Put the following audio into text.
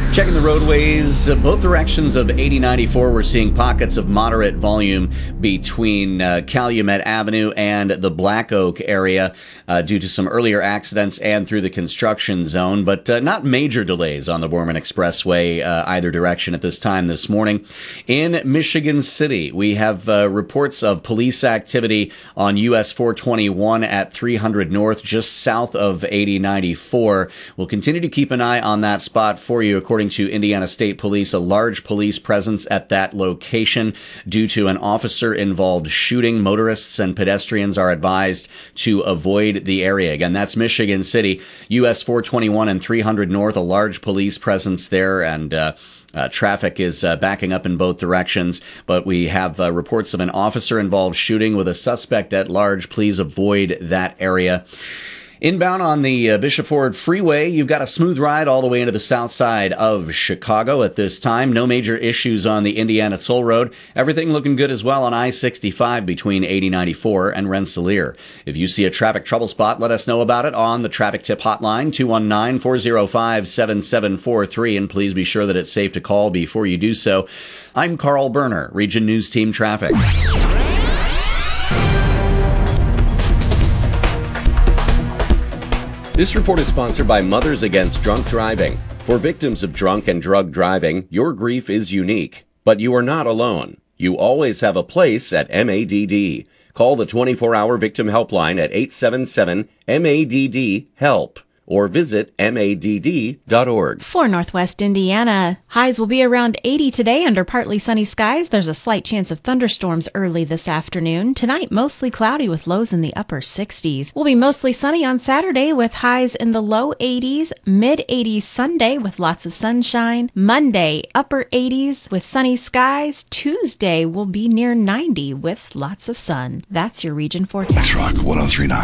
Checking the roadways, both directions of 8094, we're seeing pockets of moderate volume between Calumet Avenue and the Black Oak area due to some earlier accidents and through the construction zone, but not major delays on the Borman Expressway either direction at this time this morning. In Michigan City, we have reports of police activity on US 421 at 300 North, just south of 8094. We'll continue to keep an eye on that spot for you. According to Indiana State Police, a large police presence at that location due to an officer-involved shooting. Motorists and pedestrians are advised to avoid the area. Again, that's Michigan City, US 421 and 300 North, a large police presence there, and traffic is backing up in both directions, but we have reports of an officer-involved shooting with a suspect at large. Please avoid that area. Inbound on the Bishop Ford Freeway, you've got a smooth ride all the way into the south side of Chicago at this time. No major issues on the Indiana Toll Road. Everything looking good as well on I-65 between 8094 and Rensselaer. If you see a traffic trouble spot, let us know about it on the traffic tip hotline, 219-405-7743, and please be sure that it's safe to call before you do so. I'm Carl Berner, Region News Team Traffic. This report is sponsored by Mothers Against Drunk Driving. For victims of drunk and drug driving, your grief is unique, but you are not alone. You always have a place at MADD. Call the 24-hour victim helpline at 877-MADD-HELP or visit MADD.org. For Northwest Indiana, highs will be around 80 today under partly sunny skies. There's a slight chance of thunderstorms early this afternoon. Tonight, mostly cloudy with lows in the upper 60s. Will be mostly sunny on Saturday with highs in the low 80s, mid 80s Sunday with lots of sunshine. Monday, upper 80s with sunny skies. Tuesday will be near 90 with lots of sun. That's your region forecast. Let's rock 103.9.